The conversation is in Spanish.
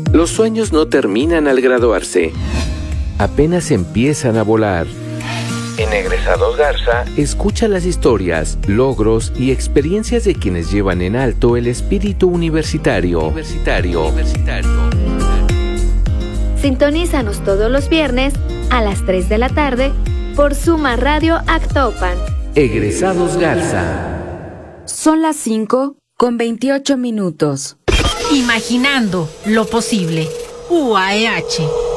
Los sueños no terminan al graduarse. Apenas empiezan a volar. En Egresados Garza, escucha las historias, logros y experiencias de quienes llevan en alto el espíritu universitario. Sintonízanos todos los viernes a las 3 de la tarde por Suma Radio Actopan. Egresados Garza. Son las 5:28. Imaginando lo posible. UAEH.